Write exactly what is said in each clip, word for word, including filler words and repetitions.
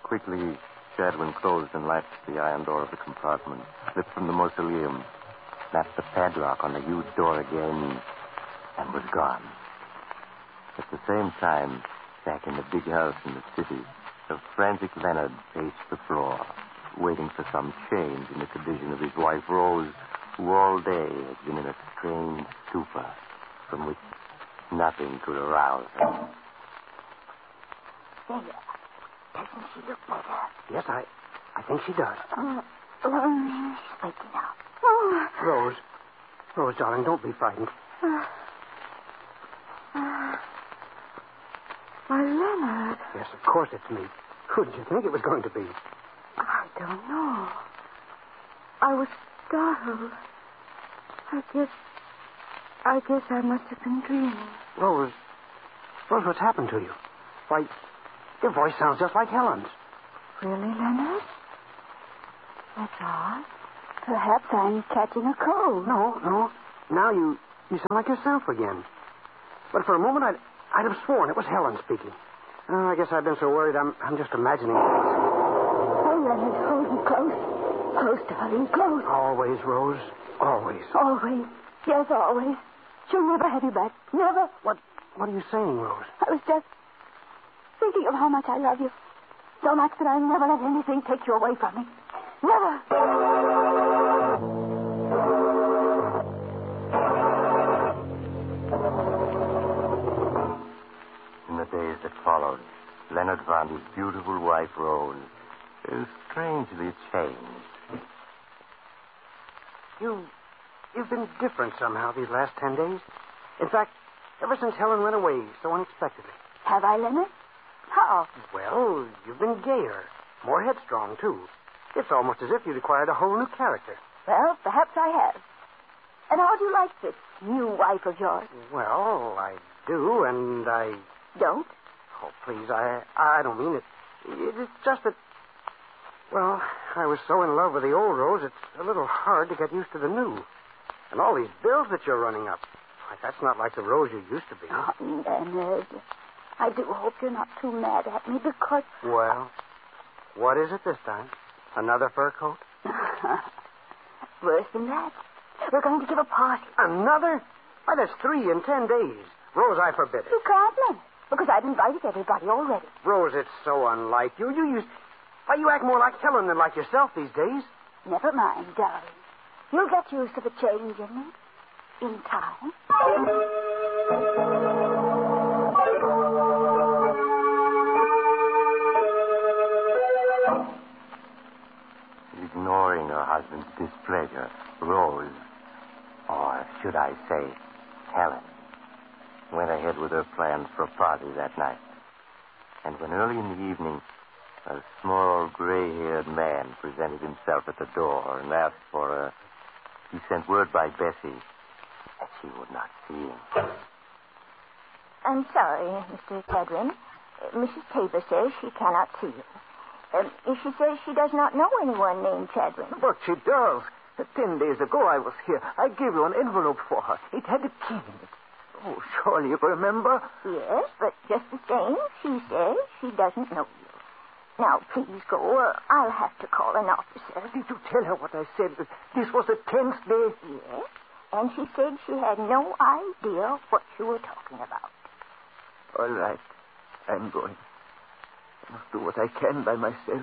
Quickly, Chadwin closed and latched the iron door of the compartment, slipped from the mausoleum, snapped the padlock on the huge door again, and was gone. At the same time, back in the big house in the city, the frantic Leonard paced the floor, waiting for some change in the condition of his wife, Rose, who all day had been in a strange stupor from which nothing could arouse her. There. Doesn't she look better? Yes, I I think she does. Uh, uh, she's waking up. Oh. Rose. Rose, darling, don't be frightened. Uh, uh, why, Leonard. Yes, of course it's me. Who did you think it was going to be? I don't know. I was startled. I guess... I guess I must have been dreaming. Rose. Rose, what's happened to you? Why, your voice sounds just like Helen's. Really, Leonard? That's odd. Perhaps I'm catching a cold. No, no. Now you, you sound like yourself again. But for a moment, I'd, I'd have sworn it was Helen speaking. Oh, I guess I've been so worried I'm, I'm just imagining things. Oh, Leonard, hold me close. Close, darling, close. Always, Rose. Always. Always. Yes, always. She'll never have you back. Never. What, what are you saying, Rose? I was just thinking of how much I love you. So much that I'll never let anything take you away from me. Never. In the days that followed, Leonard found his beautiful wife, Rose, is strangely changed. You, you've been different somehow these last ten days. In fact, ever since Helen went away so unexpectedly. Have I, Leonard? How? Well, you've been gayer, more headstrong, too. It's almost as if you'd acquired a whole new character. Well, perhaps I have. And how do you like this new wife of yours? Well, I do, and I... Don't? Oh, please, I I don't mean it. It's just that... Well, I was so in love with the old Rose, it's a little hard to get used to the new. And all these bills that you're running up. Why, that's not like the Rose you used to be. Oh, Leonard, I do hope you're not too mad at me because... Well, what is it this time? Another fur coat? Worse than that. We're going to give a party. Another? Why, that's three in ten days. Rose, I forbid it. You can't, Leonard, because I've invited everybody already. Rose, it's so unlike you. You use... Why, you act more like Helen than like yourself these days. Never mind, darling. You'll get used to the change in me. In time. Ignoring her husband's displeasure, Rose, or should I say, Helen, went ahead with her plans for a party that night. And when early in the evening, a small, gray-haired man presented himself at the door and asked for her, he sent word by Bessie that she would not see him. I'm sorry, Mister Chadwin. Uh, Missus Tabor says she cannot see you. Um, she says she does not know anyone named Chadwin. But she does. Ten days ago I was here. I gave you an envelope for her. It had a key in it. Oh, surely you remember? Yes, but just the same, she says she doesn't know you. Now, please go, or I'll have to call an officer. Did you tell her what I said? This was the tenth day? Yes, and she said she had no idea what you were talking about. All right. I'm going. I must do what I can by myself.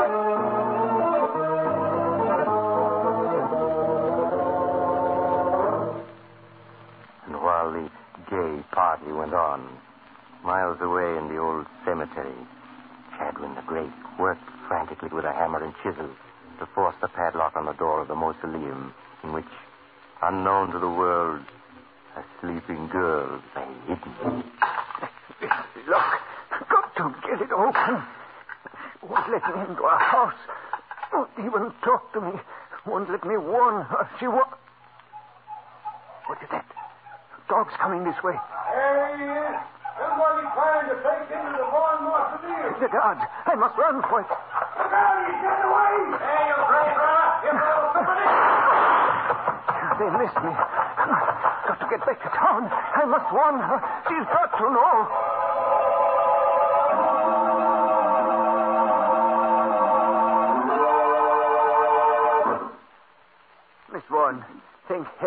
And while the gay party went on, miles away in the old cemetery, Chadwin the Great worked frantically with a hammer and chisel to force the padlock on the door of the mausoleum in which, unknown to the world, a sleeping girl lay hidden. Look, got to get it open. Won't let me into our house. Won't even talk to me. Won't let me warn her. She won't. What is that? Dog's coming this way. There he is. Somebody trying to break into the barn mausoleum. The guards. I must run for it. Look out, he's getting away. Hey, you brave brother. You little somebody. They missed me. Got to get back to town. I must warn her. She's got to know.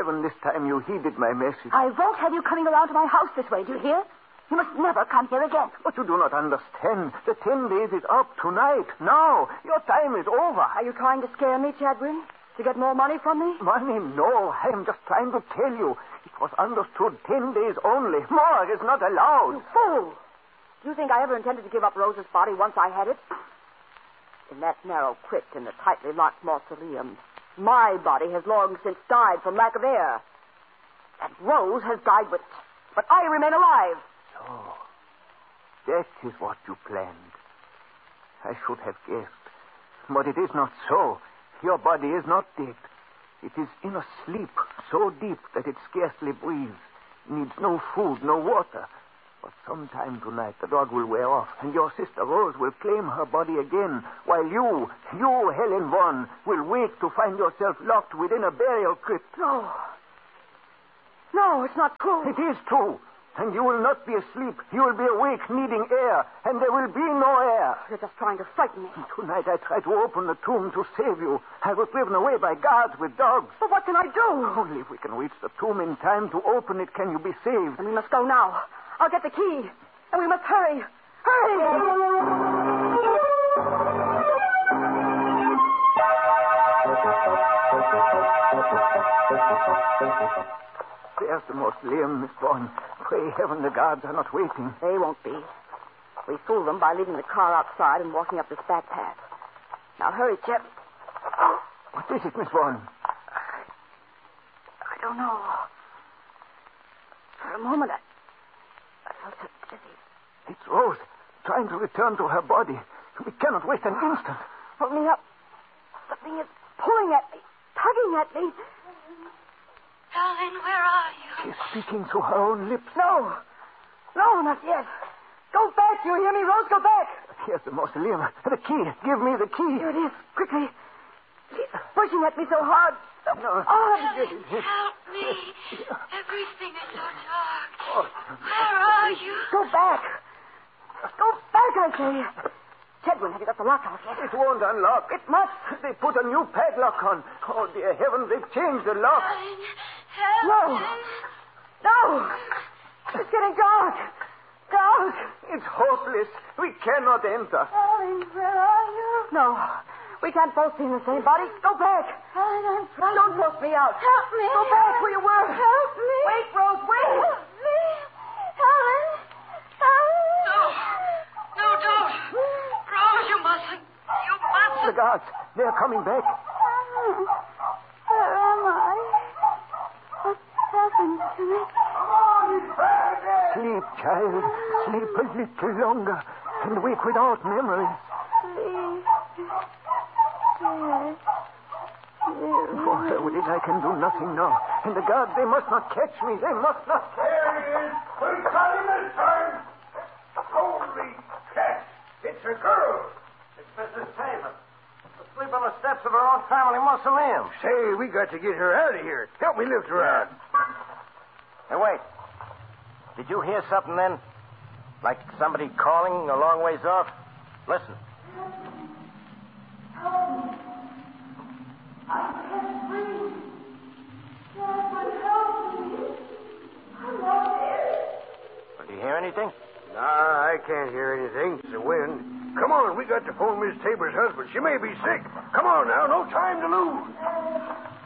heaven this time you heeded my message. I won't have you coming around to my house this way, do you hear? You must never come here again. But you do not understand. The ten days is up tonight. Now. Your time is over. Are you trying to scare me, Chadwin? To get more money from me? Money? No. I am just trying to tell you. It was understood ten days only. More is not allowed. You fool! Do you think I ever intended to give up Rose's body once I had it? In that narrow crypt in the tightly locked mausoleum, my body has long since died from lack of air. And Rose has died with it. But I remain alive. So, that is what you planned. I should have guessed. But it is not so. Your body is not dead. It is in a sleep so deep that it scarcely breathes. Needs no food, no water. But sometime tonight the dog will wear off, and your sister Rose will claim her body again, while you, you, Helen Vaughan, will wake to find yourself locked within a burial crypt. No. No, it's not true. It is true. And you will not be asleep. You will be awake, needing air, and there will be no air. You're just trying to frighten me. Tonight I tried to open the tomb to save you. I was driven away by guards with dogs. But what can I do? Only if we can reach the tomb in time to open it can you be saved. And we must go now. I'll get the key. And we must hurry. Hurry! There's the mausoleum, Miss Vaughan. Pray heaven the guards are not waiting. They won't be. We fooled them by leaving the car outside and walking up this back path. Now hurry, Chip. What is it, Miss Vaughan? I don't know. For a moment, I, I felt so dizzy. It's Rose, trying to return to her body. We cannot wait an instant. Hold me up. Something is pulling at me, tugging at me. Darling, where are you? She's speaking through her own lips. No. No, not yet. Go back, you hear me, Rose? Go back. Here's the mausoleum. The key. Give me the key. Here it is. Quickly. She's pushing at me so hard. So No. hard. Darling, help me. Everything is so dark. Where are you? Go back. Go back, I say. Chadwin, have you got the lock out yet? It won't unlock. It must. They put a new padlock on. Oh, dear heavens, they've changed the lock. Darling, help No. me. No. It's getting dark. Dark. It's hopeless. We cannot enter. Darling, where are you? No. We can't both be in the same body. Go back. Darling, I'm frightened. Don't force me out. Help me. Go back where you were. Help me. Wait, Rose, wait. Help me. Helen. Helen. No. No, don't. Rose, you mustn't. You mustn't. The guards, they're coming back. Where am I? What happened to me? Sleep, child. Sleep a little longer and wake without memories. Please. Yes. For Hereward, I can do nothing now. And the guards, they must not catch me. They must not. There it is. We got him this time. Holy cats. It's a girl. It's Missus Taylor. Asleep on the steps of her own family mausoleum. Say, we got to get her out of here. Help me lift her out. Hey, wait. Did you hear something then? Like somebody calling a long ways off? Listen. Do you hear anything? Nah, I can't hear anything. It's the wind. Come on, we got to phone Miss Tabor's husband. She may be sick. Come on now, no time to lose.